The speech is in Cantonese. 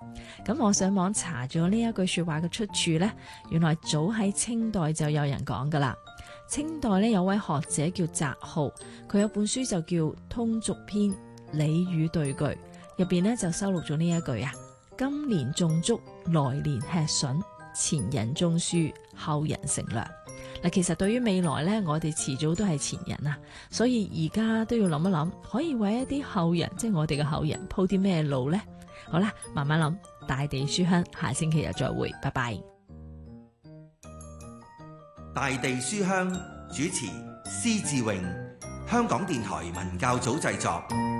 咁我上網查咗呢一句說話嘅出處呢，原來早喺清代就有人講噶啦。清代呢，有位學者叫澤浩，佢有本書就叫《通俗篇·俚語對句》，入邊呢就收錄咗呢一句啊：今年種竹，來年吃筍，前人種樹，後人乘涼。嗱，其實對於未來呢，我哋遲早都係前人啊，所以而家都要諗一諗，可以為一啲後人，即係我哋嘅後人鋪啲咩路呢？好啦，慢慢諗。大地書香，下星期日再會，拜拜。 大地書香主持施志榮，香港電台文教組製作。